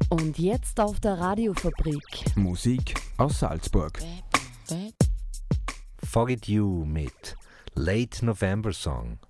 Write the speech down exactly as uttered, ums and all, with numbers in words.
Und jetzt auf der Radiofabrik. Musik aus Salzburg. Forget You mit Late November Song.